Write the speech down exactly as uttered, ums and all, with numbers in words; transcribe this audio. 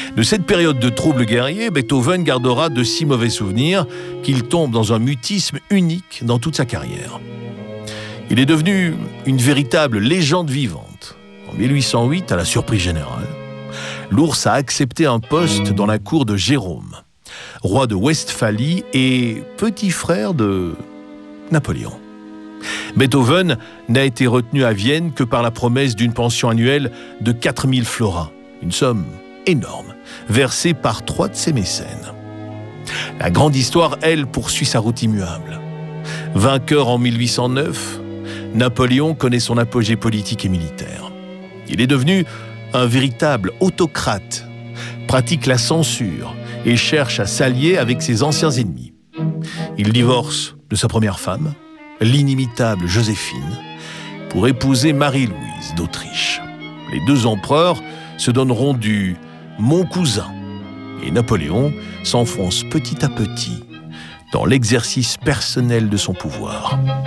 De cette période de troubles guerriers, Beethoven gardera de si mauvais souvenirs qu'il tombe dans un mutisme unique dans toute sa carrière. Il est devenu une véritable légende vivante. En mille huit cent huit, à la surprise générale, l'ours a accepté un poste dans la cour de Jérôme, roi de Westphalie et petit frère de Napoléon. Beethoven n'a été retenu à Vienne que par la promesse d'une pension annuelle de quatre mille florins, une somme énorme, versée par trois de ses mécènes. La grande histoire, elle, poursuit sa route immuable. Vainqueur en mille huit cent neuf, Napoléon connaît son apogée politique et militaire. Il est devenu un véritable autocrate, pratique la censure et cherche à s'allier avec ses anciens ennemis. Il divorce de sa première femme, l'inimitable Joséphine, pour épouser Marie-Louise d'Autriche. Les deux empereurs se donneront du « mon cousin » et Napoléon s'enfonce petit à petit dans l'exercice personnel de son pouvoir.